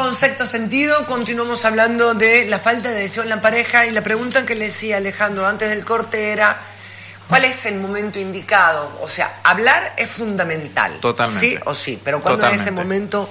con Sexto Sentido, continuamos hablando de la falta de deseo en la pareja y la pregunta que le decía Alejandro antes del corte era ¿cuál es el momento indicado? O sea, hablar es fundamental. Totalmente. ¿Sí o sí? Pero ¿cuándo es ese momento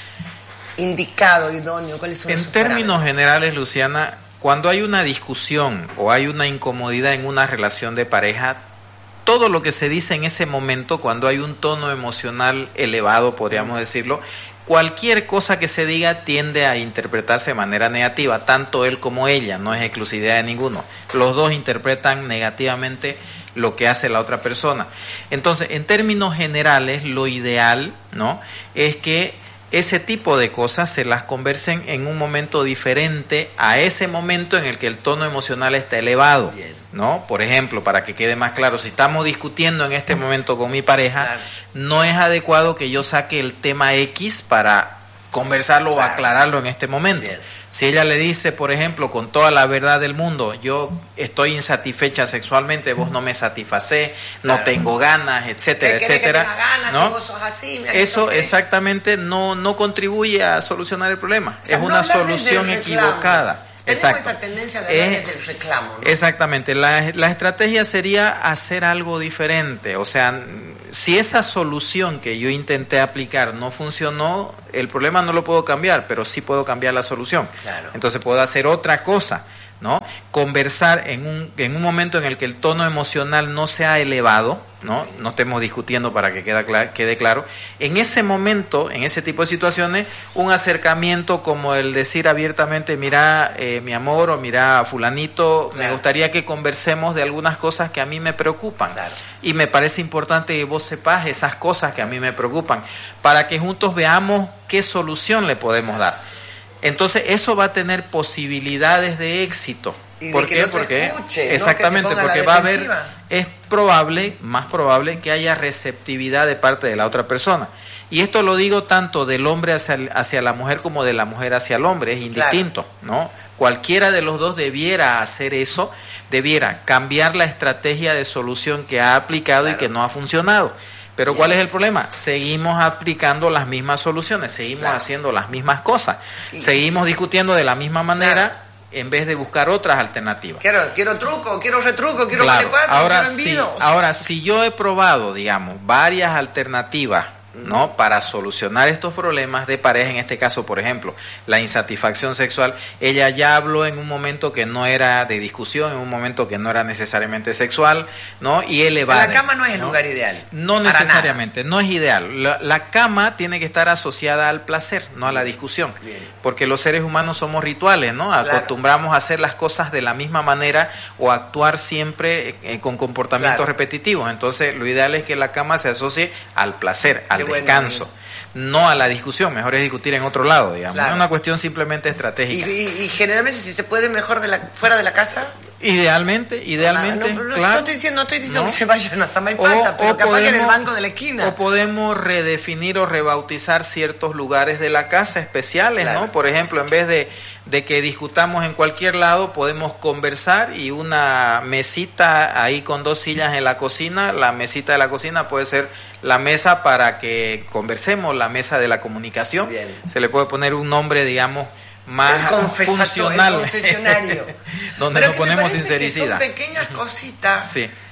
indicado, idóneo? ¿Cuáles son en términos generales, Luciana, cuando hay una discusión o hay una incomodidad en una relación de pareja, todo lo que se dice en ese momento, cuando hay un tono emocional elevado, podríamos decirlo, cualquier cosa que se diga tiende a interpretarse de manera negativa, tanto él como ella, no es exclusividad de ninguno. Los dos interpretan negativamente lo que hace la otra persona. Entonces, en términos generales, lo ideal, ¿no?, es que ese tipo de cosas se las conversen en un momento diferente a ese momento en el que el tono emocional está elevado, ¿no? Por ejemplo, para que quede más claro, si estamos discutiendo en este momento con mi pareja, no es adecuado que yo saque el tema X para conversarlo o aclararlo en este momento. Si ella le dice, por ejemplo, con toda la verdad del mundo, yo estoy insatisfecha sexualmente, vos no me satisfacés, no tengo ganas, etcétera, etcétera, que ganas, ¿no? si vos sos así, Eso exactamente no contribuye a solucionar el problema. O sea, es una solución equivocada. Tenemos esa tendencia de hablar desde el reclamo, ¿no? Exactamente. La estrategia sería hacer algo diferente. O sea, si esa solución que yo intenté aplicar no funcionó, el problema no lo puedo cambiar, pero sí puedo cambiar la solución. Claro. Entonces puedo hacer otra cosa, ¿no? Conversar en un momento en el que el tono emocional no sea elevado, ¿no? No estemos discutiendo para que quede claro. En ese momento, en ese tipo de situaciones, un acercamiento como el decir abiertamente, mira, mi amor, o mira, fulanito, me gustaría que conversemos de algunas cosas que a mí me preocupan. Y me parece importante que vos sepas esas cosas que a mí me preocupan, para que juntos veamos qué solución le podemos dar. Entonces eso va a tener posibilidades de éxito. ¿Por qué? Porque exactamente, ¿no? Porque va a haber, es probable, más probable que haya receptividad de parte de la otra persona. Y esto lo digo tanto del hombre hacia la mujer como de la mujer hacia el hombre, es indistinto, ¿no? Cualquiera de los dos debiera hacer eso, debiera cambiar la estrategia de solución que ha aplicado y que no ha funcionado. Pero ¿cuál es el problema? Seguimos aplicando las mismas soluciones, seguimos haciendo las mismas cosas, seguimos discutiendo de la misma manera en vez de buscar otras alternativas. Quiero truco, quiero retruco, quiero vale 4, quiero envido. Ahora, si yo he probado, digamos, varias alternativas, ¿no?, para solucionar estos problemas de pareja, en este caso, por ejemplo, la insatisfacción sexual, ella ya habló en un momento que no era de discusión, en un momento que no era necesariamente sexual, ¿no? Y él evade. La cama no es el lugar ideal. No necesariamente, no es ideal. La cama tiene que estar asociada al placer, no a la discusión. Porque los seres humanos somos rituales, ¿no? Acostumbramos a hacer las cosas de la misma manera o actuar siempre con comportamientos repetitivos. Entonces, lo ideal es que la cama se asocie al placer, al descanso, no a la discusión. Mejor es discutir en otro lado, digamos. Es una cuestión simplemente estratégica. Y generalmente, si se puede, mejor fuera de la casa. Idealmente, claro. No estoy diciendo que se vayan a Samaipata, pero capaz que en el banco de la esquina. O podemos redefinir o rebautizar ciertos lugares de la casa especiales, ¿no? Por ejemplo, en vez de que discutamos en cualquier lado, podemos conversar y una mesita ahí con 2 sillas en la cocina. La mesita de la cocina puede ser la mesa para que conversemos, la mesa de la comunicación. Se le puede poner un nombre, digamos, más funcional, el confesionario. donde nos ponemos sinceridad. Son pequeñas cositas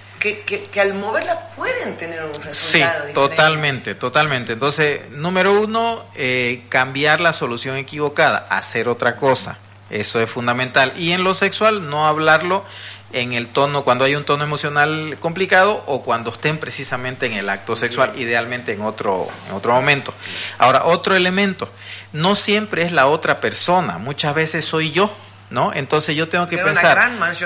que al moverlas pueden tener un resultado diferente. Totalmente. Entonces, número 1, cambiar la solución equivocada, hacer otra cosa. Eso es fundamental. Y en lo sexual, no hablarlo en el tono, cuando hay un tono emocional complicado o cuando estén precisamente en el acto sexual, idealmente en otro momento. Ahora, otro elemento, no siempre es la otra persona, muchas veces soy yo, ¿no? Entonces yo tengo que pensar,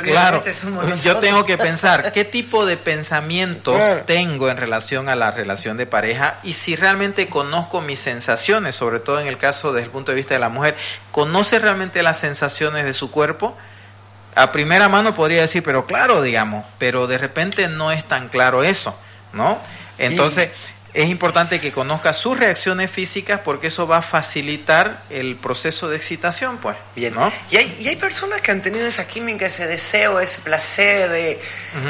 yo tengo que pensar qué tipo de pensamiento tengo en relación a la relación de pareja y si realmente conozco mis sensaciones, sobre todo en el caso desde el punto de vista de la mujer, ¿conoce realmente las sensaciones de su cuerpo? A primera mano podría decir, pero claro, digamos, pero de repente no es tan claro eso, ¿no? Entonces, es importante que conozca sus reacciones físicas porque eso va a facilitar el proceso de excitación, pues. ¿No? Y hay personas que han tenido esa química, ese deseo, ese placer,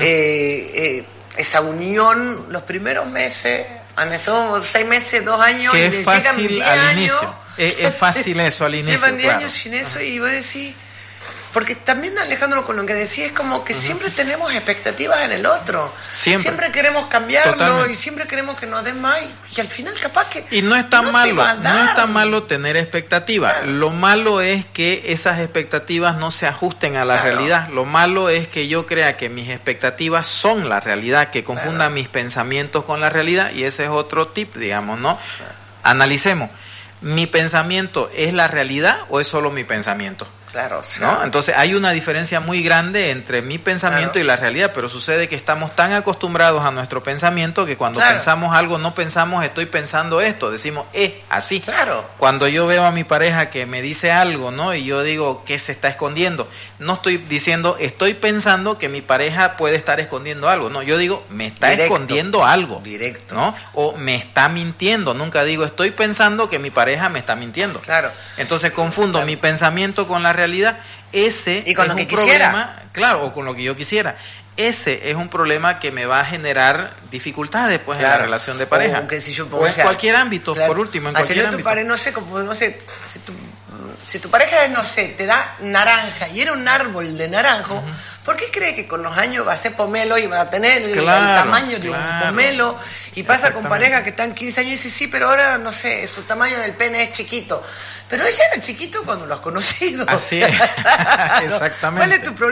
esa unión los primeros meses, han estado 6 meses, 2 años, que y es fácil llegan 10 al años, inicio. es fácil eso al inicio. Llevan 10 claro. años sin eso y vos decís... Porque también, Alejandro, con lo que decís, es como que siempre tenemos expectativas en el otro. Siempre queremos cambiarlo. Totalmente. Y siempre queremos que nos den más. Y al final capaz que... Y no es tan malo, no es tan malo tener expectativas. Claro. Lo malo es que esas expectativas no se ajusten a la realidad. Lo malo es que yo crea que mis expectativas son la realidad, que confunda mis pensamientos con la realidad. Y ese es otro tip, digamos, ¿no? Analicemos. ¿Mi pensamiento es la realidad o es solo mi pensamiento? Claro, sí. ¿No? Entonces hay una diferencia muy grande entre mi pensamiento y la realidad, pero sucede que estamos tan acostumbrados a nuestro pensamiento que cuando pensamos algo no pensamos estoy pensando esto, decimos así. Claro. Cuando yo veo a mi pareja que me dice algo, ¿no? Y yo digo que se está escondiendo, no estoy diciendo estoy pensando que mi pareja puede estar escondiendo algo, no, yo digo me está escondiendo algo. Directo. ¿No? O me está mintiendo, nunca digo estoy pensando que mi pareja me está mintiendo. Claro. Entonces confundo mi pensamiento con la realidad. Ese y con es lo que un quisiera. Problema, claro, o con lo que yo quisiera. Ese es un problema que me va a generar dificultades pues en la relación de pareja. O, que si yo, o en cualquier ámbito, por último, en cualquier ámbito. No sé, si tu pareja, no sé, te da naranja y era un árbol de naranjo, ¿por qué crees que con los años va a ser pomelo y va a tener el tamaño de un pomelo? Y pasa con parejas que están 15 años y dicen, sí, pero ahora, no sé, su tamaño del pene es chiquito. Pero ella era chiquito cuando lo has conocido. Así o sea, es. Exactamente. ¿Cuál es tu problema?